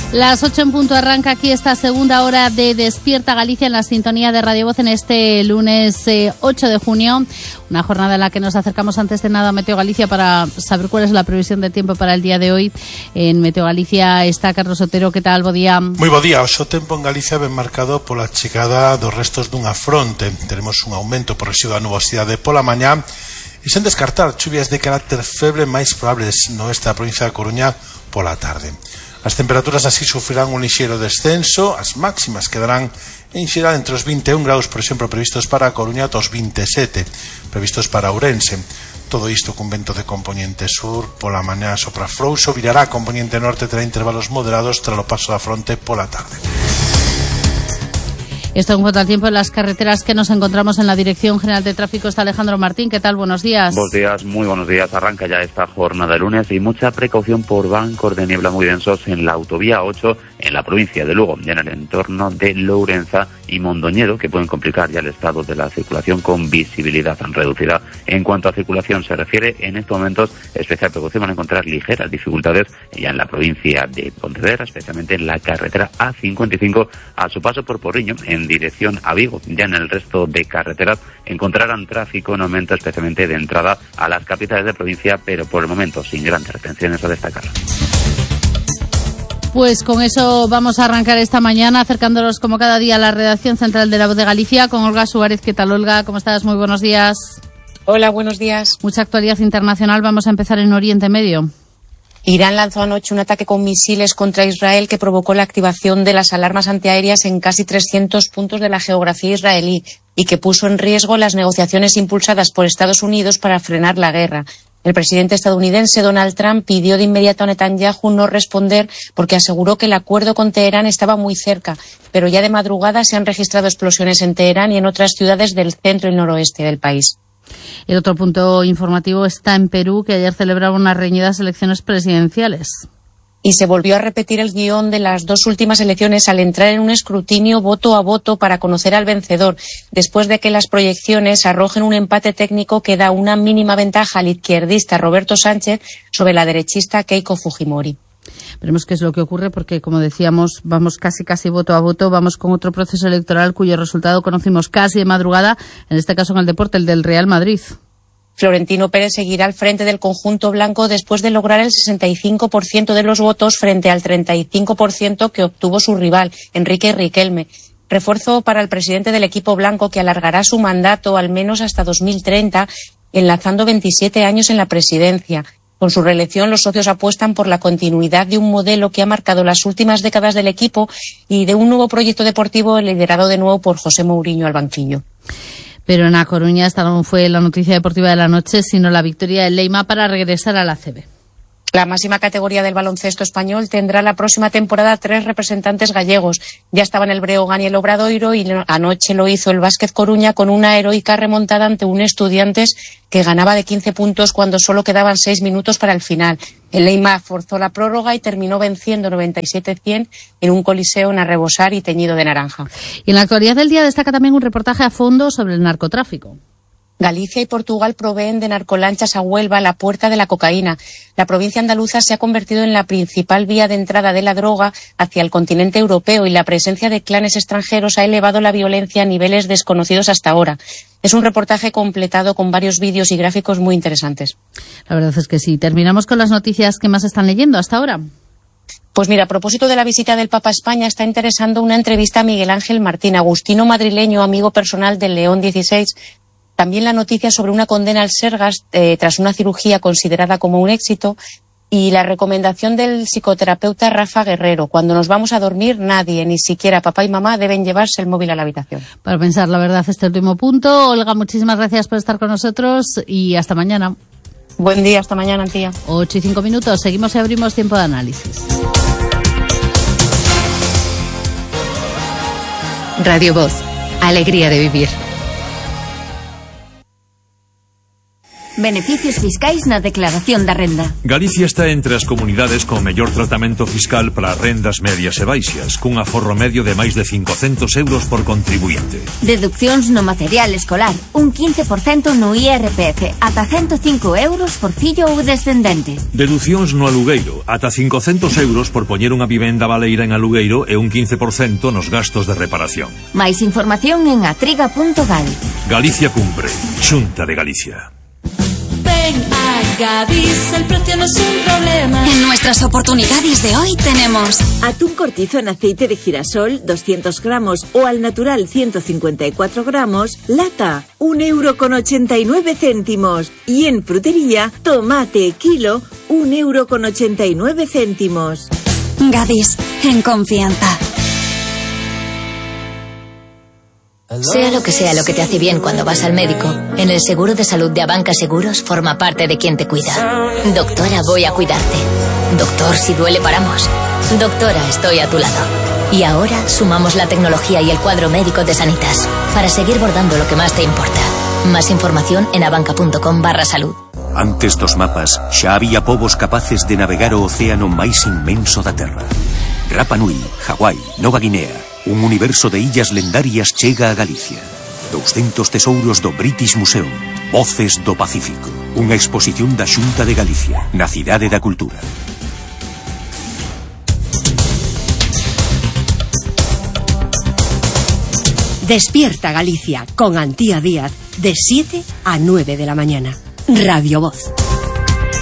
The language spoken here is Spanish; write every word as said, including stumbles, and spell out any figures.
Las ocho en punto arranca aquí esta segunda hora de Despierta Galicia en la sintonía de Radio Voz en este lunes eh, ocho de junio. Una jornada en la que nos acercamos antes de nada a Meteo Galicia para saber cuál es la previsión de tiempo para el día de hoy. En Meteo Galicia está Carlos Otero. ¿Qué tal? Bo día. Moi bo día. O tempo en Galicia ben marcado pola chegada dos restos dunha fronte. Teremos un aumento progresivo da nubosidade pola mañá e sen descartar chuvias de carácter feble máis probables no oeste da provincia da Coruña pola tarde. As temperaturas así sufrirán un lixeiro descenso, as máximas quedarán en xeral entre os vinte e un graus, por exemplo, previstos para a Coruña, os vinte e sete previstos para Ourense. Todo isto cun vento de componente sur, pola mañá sopra frouxo, virará a componente norte, terá intervalos moderados tras o paso da fronte pola tarde. Esto en cuanto al tiempo en las carreteras que nos encontramos en la Dirección General de Tráfico. Está Alejandro Martín. ¿Qué tal? Buenos días. Buenos días, muy buenos días. Arranca ya esta jornada de lunes y mucha precaución por bancos de niebla muy densos en la autovía ocho en la provincia de Lugo, ya en el entorno de Lourenza y Mondoñedo, que pueden complicar ya el estado de la circulación con visibilidad tan reducida. En cuanto a circulación se refiere, en estos momentos especial precaución van a encontrar ligeras dificultades ya en la provincia de Pontevedra, especialmente en la carretera A cincuenta y cinco a su paso por Porriño, en dirección a Vigo. Ya en el resto de carreteras encontrarán tráfico en aumento, especialmente de entrada a las capitales de provincia, pero por el momento sin grandes retenciones a destacar. Pues con eso vamos a arrancar esta mañana, acercándonos como cada día a la redacción central de La Voz de Galicia con Olga Suárez. ¿Qué tal, Olga? ¿Cómo estás? Muy buenos días. Hola, buenos días. Mucha actualidad internacional. Vamos a empezar en Oriente Medio. Irán lanzó anoche un ataque con misiles contra Israel que provocó la activación de las alarmas antiaéreas en casi trescientos puntos de la geografía israelí y que puso en riesgo las negociaciones impulsadas por Estados Unidos para frenar la guerra. El presidente estadounidense Donald Trump pidió de inmediato a Netanyahu no responder porque aseguró que el acuerdo con Teherán estaba muy cerca, pero ya de madrugada se han registrado explosiones en Teherán y en otras ciudades del centro y noroeste del país. El otro punto informativo está en Perú, que ayer celebraba unas reñidas elecciones presidenciales. Y se volvió a repetir el guión de las dos últimas elecciones al entrar en un escrutinio voto a voto para conocer al vencedor, después de que las proyecciones arrojen un empate técnico que da una mínima ventaja al izquierdista Roberto Sánchez sobre la derechista Keiko Fujimori. Veremos qué es lo que ocurre porque, como decíamos, vamos casi casi voto a voto, vamos con otro proceso electoral cuyo resultado conocimos casi de madrugada, en este caso en el deporte, el del Real Madrid. Florentino Pérez seguirá al frente del conjunto blanco después de lograr el sesenta y cinco por ciento de los votos frente al treinta y cinco por ciento que obtuvo su rival, Enrique Riquelme. Refuerzo para el presidente del equipo blanco que alargará su mandato al menos hasta dos mil treinta, enlazando veintisiete años en la presidencia. Con su reelección, los socios apuestan por la continuidad de un modelo que ha marcado las últimas décadas del equipo y de un nuevo proyecto deportivo liderado de nuevo por José Mourinho al banquillo. Pero en A Coruña esta no fue la noticia deportiva de la noche, sino la victoria del Leima para regresar a la A C B. La máxima categoría del baloncesto español tendrá la próxima temporada tres representantes gallegos. Ya estaban el Breogán y el Obradoiro y anoche lo hizo el Vázquez Coruña con una heroica remontada ante un Estudiantes que ganaba de quince puntos cuando solo quedaban seis minutos para el final. El Leima forzó la prórroga y terminó venciendo noventa y siete a cien en un coliseo en arrebosar y teñido de naranja. Y en la actualidad del día destaca también un reportaje a fondo sobre el narcotráfico. Galicia y Portugal proveen de narcolanchas a Huelva, la puerta de la cocaína. La provincia andaluza se ha convertido en la principal vía de entrada de la droga hacia el continente europeo y la presencia de clanes extranjeros ha elevado la violencia a niveles desconocidos hasta ahora. Es un reportaje completado con varios vídeos y gráficos muy interesantes. La verdad es que sí. Terminamos con las noticias que más están leyendo hasta ahora. Pues mira, a propósito de la visita del Papa a España, está interesando una entrevista a Miguel Ángel Martín, agustino madrileño, amigo personal del León dieciséis. También la noticia sobre una condena al Sergas eh, tras una cirugía considerada como un éxito y la recomendación del psicoterapeuta Rafa Guerrero. Cuando nos vamos a dormir, nadie, ni siquiera papá y mamá, deben llevarse el móvil a la habitación. Para pensar, la verdad, este último punto. Olga, muchísimas gracias por estar con nosotros y hasta mañana. Buen día, hasta mañana, tía. Ocho y cinco minutos. Seguimos y abrimos tiempo de análisis. Radio Voz. Alegría de vivir. Beneficios fiscais na declaración da renda. Galicia está entre as comunidades con mellor tratamento fiscal para rendas medias e baixas, cun aforro medio de máis de cincocentos euros por contribuinte. Deduccións no material escolar, un quince por cento no I R P F, ata ciento cinco euros por fillo ou descendente. Deducións no alugueiro, ata cincocentos euros por poñer unha vivenda baleira en alugueiro e un quince por cento nos gastos de reparación. Máis información en atriga punto gal. Galicia cumpre. Xunta de Galicia. Ven a Gadis, el precio no es un problema. En nuestras oportunidades de hoy tenemos atún cortizo en aceite de girasol doscientos gramos o al natural ciento cincuenta y cuatro gramos, lata, un euro con ochenta y nueve céntimos. Y en frutería, tomate kilo, un euro con ochenta y nueve céntimos. Gadis, en confianza. Sea lo que sea lo que te hace bien cuando vas al médico, en el seguro de salud de Abanca Seguros forma parte de quien te cuida. Doctora, voy a cuidarte. Doctor, si duele paramos. Doctora, estoy a tu lado. Y ahora sumamos la tecnología y el cuadro médico de Sanitas para seguir bordando lo que más te importa. Más información en abanca.com barra salud. Antes dos mapas, xa había povos capaces de navegar o océano máis inmenso da Terra. Rapa Nui, Hawái, Nova Guinea. Un universo de illas lendarias chega a Galicia. doscientos tesouros do British Museum. Voces do Pacífico. Unha exposición da Xunta de Galicia, na Cidade da Cultura. Despierta Galicia con Antía Díaz de siete a nueve de la mañana. Radio Voz.